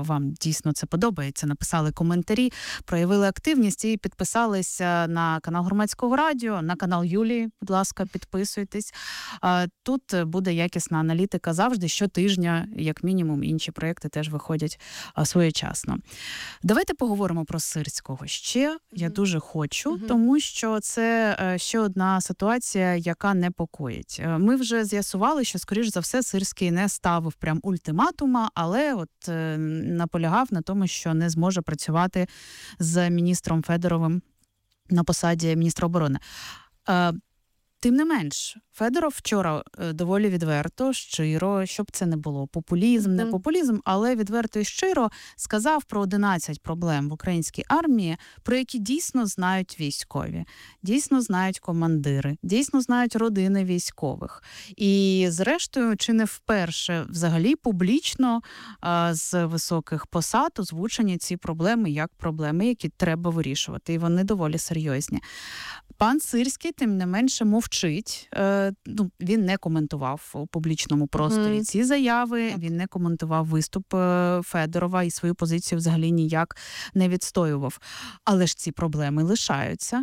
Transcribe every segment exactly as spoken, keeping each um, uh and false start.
вам дійсно це подобається, написали коментарі, проявили активність і підписалися на канал Громадського радіо, на канал Юлії, будь ласка, підписуйтесь. Тут буде якісна аналітика завжди, щотижня, як мінімум, інші проєкти теж виходять своєчасно. Давайте поговоримо про Сирського ще. Я дуже хочу, mm-hmm. тому що це ще одна ситуація, яка непокоїть. Ми вже з'ясували, що, скоріш за все, Сирський не ставив прям ультиматума, але от е, наполягав на тому, що не зможе працювати з міністром Федоровим на посаді міністра оборони. Е, Тим не менш, Федоров вчора доволі відверто, щиро, щоб це не було популізм, не популізм, але відверто і щиро сказав про одинадцять проблем в українській армії, про які дійсно знають військові, дійсно знають командири, дійсно знають родини військових. І зрештою, чи не вперше взагалі публічно а, з високих посад озвучені ці проблеми як проблеми, які треба вирішувати. І вони доволі серйозні. Пан Сирський, тим не менше, мовчить. Е, ну, він не коментував у публічному просторі mm. ці заяви, він не коментував виступ Федорова і свою позицію взагалі ніяк не відстоював. Але ж ці проблеми лишаються.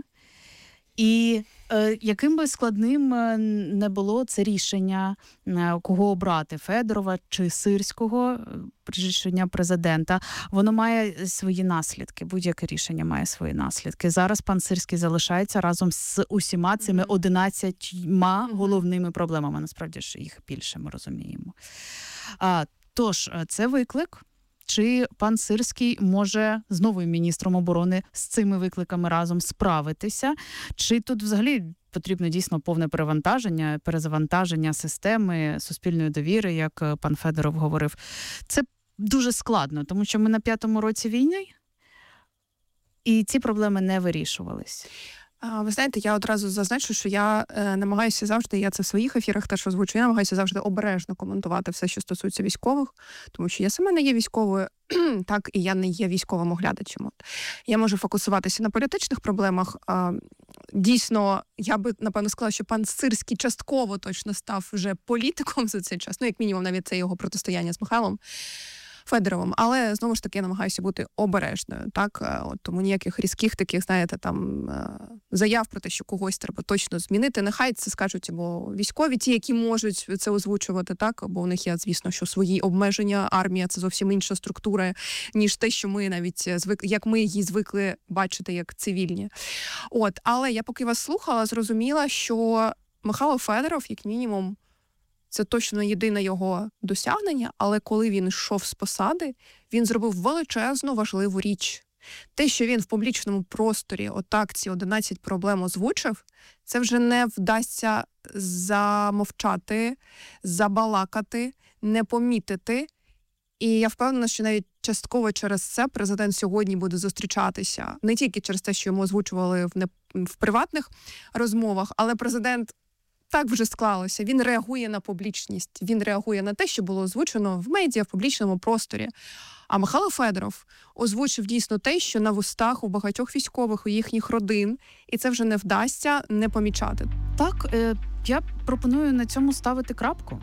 І е, яким би складним не було це рішення, е, кого обрати, Федорова чи Сирського, рішення президента, воно має свої наслідки. Будь-яке рішення має свої наслідки. Зараз пан Сирський залишається разом з усіма цими одинадцятьма головними проблемами. Насправді ж їх більше, ми розуміємо. А, тож, це виклик. Чи пан Сирський може з новим міністром оборони з цими викликами разом справитися? Чи тут взагалі потрібно дійсно повне перевантаження, перезавантаження системи суспільної довіри, як пан Федоров говорив? Це дуже складно, тому що ми на п'ятому році війни, і ці проблеми не вирішувались. Ви знаєте, я одразу зазначу, що я е, намагаюся завжди, я це в своїх ефірах теж озвучую, я намагаюся завжди обережно коментувати все, що стосується військових, тому що я сама не є військовою, так і я не є військовим оглядачем. Я можу фокусуватися на політичних проблемах. Е, дійсно, я би, напевно, сказала, що пан Сирський частково точно став вже політиком за цей час, ну, як мінімум, навіть це його протистояння з Михайлом Федоровим, але, знову ж таки, я намагаюся бути обережною, так, от, тому ніяких різких таких, знаєте, там, заяв про те, що когось треба точно змінити, нехай це скажуть або військові, ті, які можуть це озвучувати, так, бо у них є, звісно, що свої обмеження, армія – це зовсім інша структура, ніж те, що ми навіть, звик, як ми її звикли бачити, як цивільні. От, але я поки вас слухала, зрозуміла, що Михайло Федоров, як мінімум, це точно єдине його досягнення, але коли він йшов з посади, він зробив величезну важливу річ. Те, що він в публічному просторі отак ці одинадцять проблем озвучив, це вже не вдасться замовчати, забалакати, не помітити. І я впевнена, що навіть частково через це президент сьогодні буде зустрічатися. Не тільки через те, що йому озвучували в, не... в приватних розмовах, але президент так вже склалося. Він реагує на публічність, він реагує на те, що було озвучено в медіа, в публічному просторі. А Михайло Федоров озвучив дійсно те, що на вустах у багатьох військових, у їхніх родин, і це вже не вдасться не помічати. Так, е, я пропоную на цьому ставити крапку.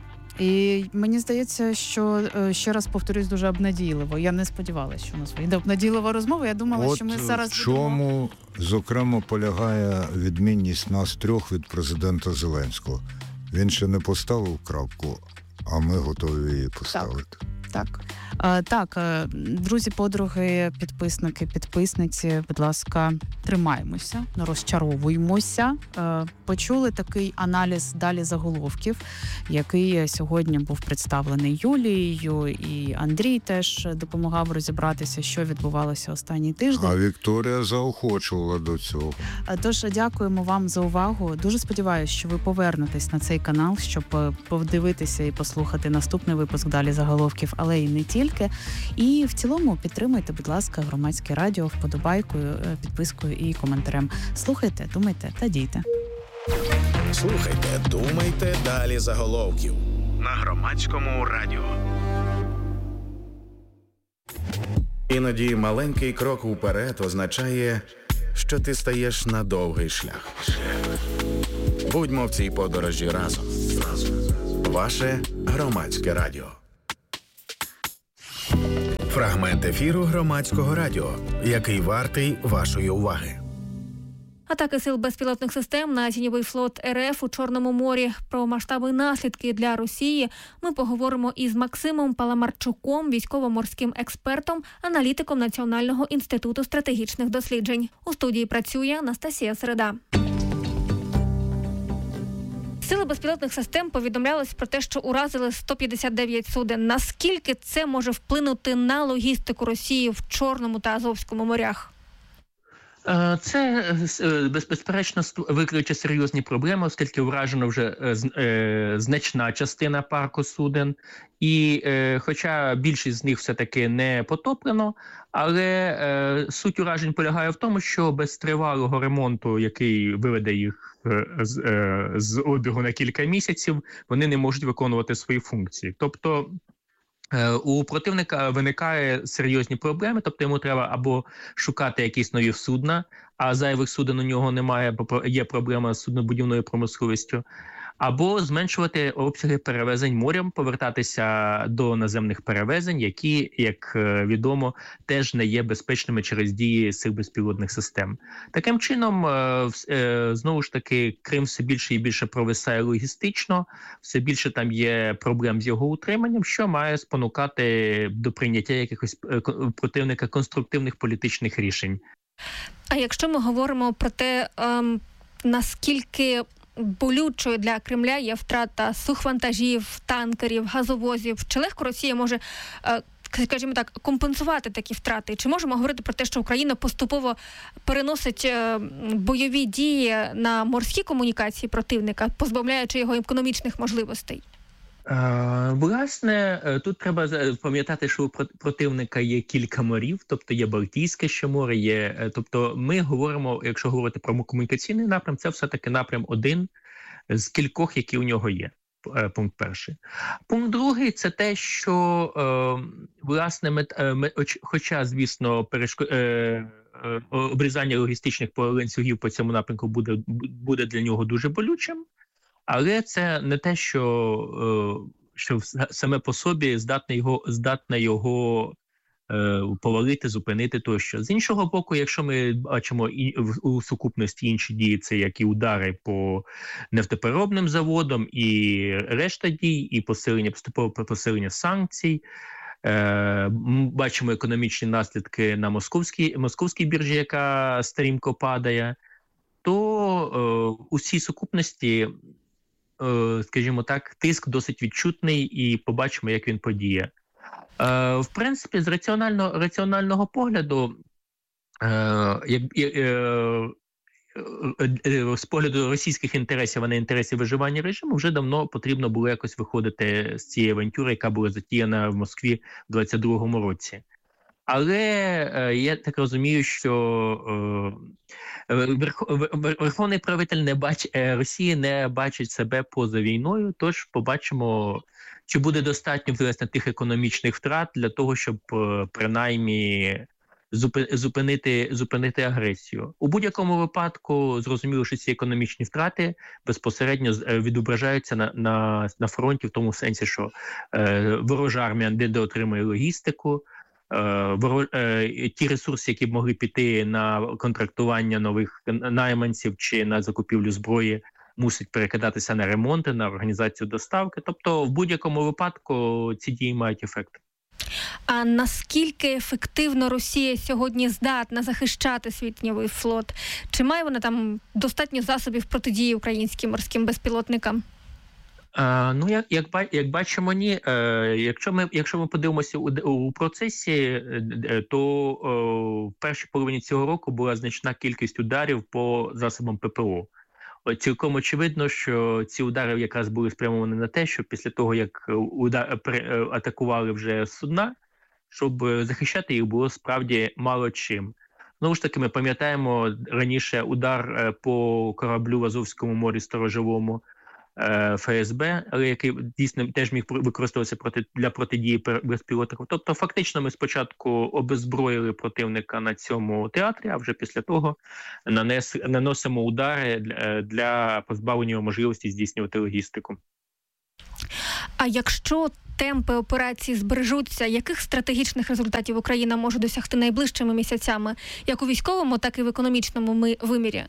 І мені здається, що, ще раз повторюсь, дуже обнадійливо. Я не сподівалася, що у нас вийде обнадійлива розмова. Я думала, От що ми зараз в чому, будемо... зокрема, полягає відмінність нас трьох від президента Зеленського. Він ще не поставив крапку, а ми готові її поставити. Так. Так. А, так, друзі, подруги, підписники, підписниці, будь ласка, тримаємося, не розчаровуємося. Почули такий аналіз далі заголовків, який сьогодні був представлений Юлією, і Андрій теж допомагав розібратися, що відбувалося останній тиждень. А Вікторія заохочувала до цього. Тож дякуємо вам за увагу. Дуже сподіваюся, що ви повернетесь на цей канал, щоб подивитися і послухати наступний випуск далі заголовків, але і не тільки. І в цілому підтримуйте, будь ласка, Громадське радіо вподобайкою, підпискою і коментарем. Слухайте, думайте та дійте. Слухайте, думайте, далі заголовків на Громадському радіо. Іноді маленький крок уперед означає, що ти стаєш на довгий шлях. Будьмо в цій подорожі разом. Ваше Громадське радіо. Фрагмент ефіру Громадського радіо, який вартий вашої уваги. Атаки сил безпілотних систем на тіньовий флот РФ у Чорному морі. Про масштаби наслідки для Росії ми поговоримо із Максимом Паламарчуком, військово-морським експертом, аналітиком Національного інституту стратегічних досліджень. У студії працює Анастасія Середа. Сили безпілотних систем повідомлялись про те, що уразили сто п'ятдесят дев'ять суден. Наскільки це може вплинути на логістику Росії в Чорному та Азовському морях? Це, безперечно, викличе серйозні проблеми, оскільки вражено вже значна частина парку суден. І хоча більшість з них все-таки не потоплено, але суть уражень полягає в тому, що без тривалого ремонту, який виведе їх з, з обігу на кілька місяців, вони не можуть виконувати свої функції. Тобто у противника виникає серйозні проблеми, тобто йому треба або шукати якісь нові судна, а зайвих суден у нього немає, бо є проблема з суднобудівною промисловістю, або зменшувати обсяги перевезень морем, повертатися до наземних перевезень, які, як відомо, теж не є безпечними через дії сил безпілотних систем. Таким чином, знову ж таки, Крим все більше і більше провисає логістично, все більше там є проблем з його утриманням, що має спонукати до прийняття якихось противника конструктивних політичних рішень. А якщо ми говоримо про те, ем, наскільки болючою для Кремля є втрата сухвантажів, танкерів, газовозів, чи легко Росія може, е, скажімо так, компенсувати такі втрати? Чи можемо говорити про те, що Україна поступово переносить е, бойові дії на морські комунікації противника, позбавляючи його економічних можливостей? Власне, тут треба пам'ятати, що у противника є кілька морів, тобто є Балтійське ще море, є, тобто ми говоримо, якщо говорити про комунікаційний напрям, це все-таки напрям один з кількох, які у нього є. Пункт перший. Пункт другий – це те, що, власне, ми, ми, хоча, звісно, перешко... обрізання логістичних ланцюгів по цьому напрямку буде, буде для нього дуже болючим, але це не те, що, що саме по собі здатне його, здатне його повалити, зупинити тощо. З іншого боку, якщо ми бачимо і у сукупності інші дії, це як і удари по нефтепереробним заводам, і решта дій, і посилення, поступове посилення санкцій, бачимо економічні наслідки на московській, московській біржі, яка стрімко падає, то у цій сукупності, скажімо так, тиск досить відчутний, і побачимо, як він подіє. В принципі, з раціонального, раціонального погляду, як, з погляду російських інтересів, а не інтересів виживання режиму, вже давно потрібно було якось виходити з цієї авантюри, яка була затіяна в Москві в двадцять другому році. Але я так розумію, що верховний правитель не бач... Росії не бачить себе поза війною, тож побачимо, чи буде достатньо, власне, тих економічних втрат для того, щоб принаймні зупинити, зупинити агресію. У будь-якому випадку зрозуміло, що ці економічні втрати безпосередньо відображаються на, на, на фронті, в тому сенсі, що е, ворожа армія не отримує логістику, ті ресурси, які б могли піти на контрактування нових найманців чи на закупівлю зброї, мусять перекидатися на ремонти, на організацію доставки. Тобто в будь-якому випадку ці дії мають ефект. А наскільки ефективно Росія сьогодні здатна захищати свій тіньовий флот? Чи має вона там достатньо засобів протидії українським морським безпілотникам? Uh, ну, як, як, як бачимо, ні. Uh, якщо ми, якщо ми подивимося у, у процесі, то uh, в першій половині цього року була значна кількість ударів по засобам ППО. От цілком очевидно, що ці удари якраз були спрямовані на те, що після того, як удар, атакували вже судна, щоб захищати їх було справді мало чим. Знову ж таки, ми пам'ятаємо раніше удар по кораблю в Азовському морі сторожовому, Ф С Б, але який дійсно теж міг використовуватися проти, для протидії безпілотників. Тобто фактично ми спочатку обезброїли противника на цьому театрі, а вже після того нанес, наносимо удари для, для позбавлення можливості здійснювати логістику. А якщо темпи операції збережуться, яких стратегічних результатів Україна може досягти найближчими місяцями, як у військовому, так і в економічному ми- вимірі?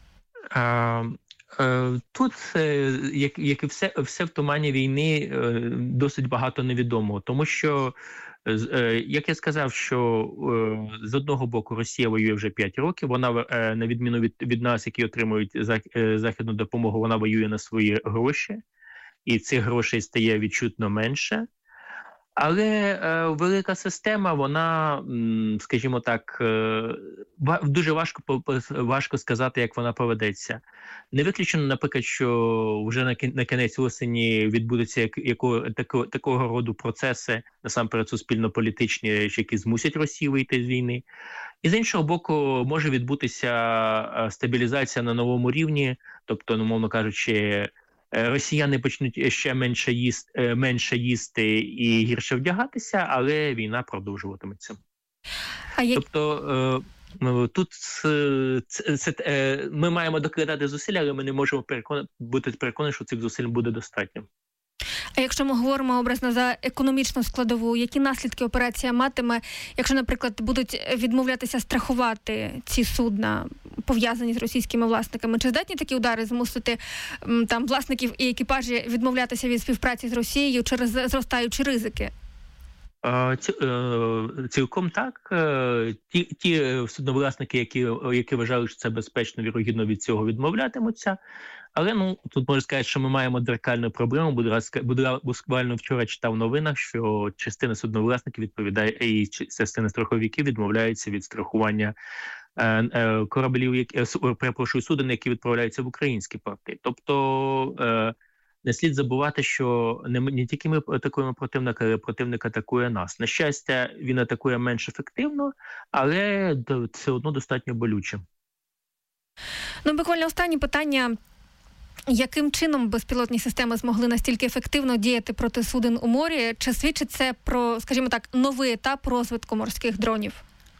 А, е, Тут, е, як, як і все, все в тумані війни, е, досить багато невідомого, тому що, е, як я сказав, що е, з одного боку Росія воює вже п'ять років, вона, е, на відміну від, від нас, які отримують зах- е, західну допомогу, вона воює на свої гроші, і цих грошей стає відчутно менше. Але е, велика система, вона, м, скажімо так, е, ва- дуже важко по- по- важко сказати, як вона поведеться. Не виключено, наприклад, що вже на кін- на кінець осені відбудуться як, яко, тако, такого роду процеси, насамперед суспільно-політичні, які змусять Росію вийти з війни. І з іншого боку, може відбутися е, стабілізація на новому рівні, тобто, ну, мовно кажучи, Е, росіяни почнуть ще менше їсти, менше їсти і гірше вдягатися, але війна продовжуватиметься. А як... Тобто е, ну, тут е, це, це, е, ми маємо докладати зусилля, але ми не можемо перекон... бути переконані, що цих зусиль буде достатньо. А якщо ми говоримо образно за економічну складову, які наслідки операція матиме, якщо, наприклад, будуть відмовлятися страхувати ці судна, пов'язані з російськими власниками? Чи здатні такі удари змусити м, там власників і екіпажі відмовлятися від співпраці з Росією через зростаючі ризики? Е, ці- е, Цілком так. Е, Ті, ті судновласники, які, які вважали, що це безпечно, вірогідно від цього відмовлятимуться. Але ну тут можу сказати, що ми маємо дзеркальну проблему. Буду буквально вчора читав в новинах, що частина судновласників відповідає, і частина страховиків відмовляється від страхування е, е, кораблів, які перепрошую, суден, які відправляються в українські порти. Тобто е, не слід забувати, що не, не тільки ми атакуємо противника, але противник атакує нас. На щастя, він атакує менш ефективно, але все одно достатньо болюче. Ну, буквально останнє питання. Яким чином безпілотні системи змогли настільки ефективно діяти проти суден у морі? Чи свідчить це про, скажімо так, новий етап розвитку морських дронів?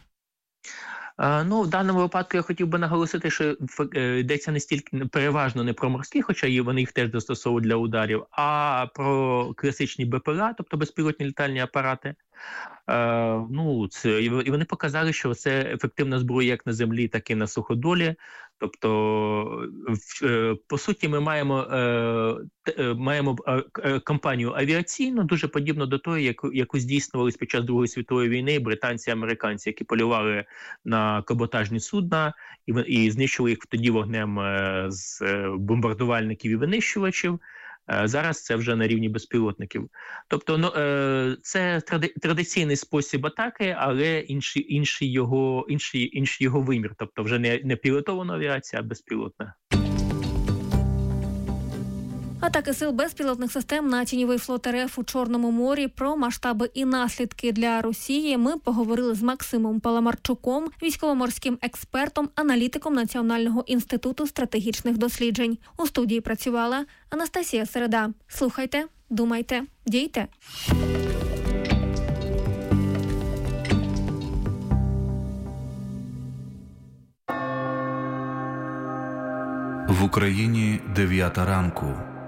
Ну, в даному випадку я хотів би наголосити, що йдеться не стільки переважно не про морські, хоча і вони їх теж застосовують для ударів, а про класичні БПЛА, тобто безпілотні літальні апарати. Е, ну, це, і вони показали, що це ефективна зброя як на землі, так і на суходолі. Тобто, в, по суті, ми маємо, е, маємо е, кампанію авіаційну, дуже подібно до тої, яку, яку здійснювали під час Другої світової війни британці і американці, які полювали на каботажні судна і, і знищили їх тоді вогнем е, з бомбардувальників і винищувачів. Зараз це вже на рівні безпілотників. Тобто, ну, це традиційний спосіб атаки, але інший, інший, його, інший, інший його вимір. Тобто вже не, не пілотована авіація, а безпілотна. Атаки сил безпілотних систем на тіньовий флот РФ у Чорному морі, про масштаби і наслідки для Росії ми поговорили з Максимом Паламарчуком, військово-морським експертом, аналітиком Національного інституту стратегічних досліджень. У студії працювала Анастасія Середа. Слухайте, думайте, дійте. В Україні дев'ята ранку.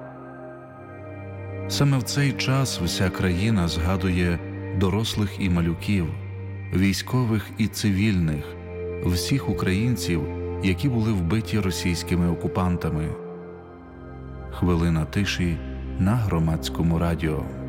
Саме в цей час вся країна згадує дорослих і малюків, військових і цивільних, всіх українців, які були вбиті російськими окупантами. Хвилина тиші на Громадському радіо.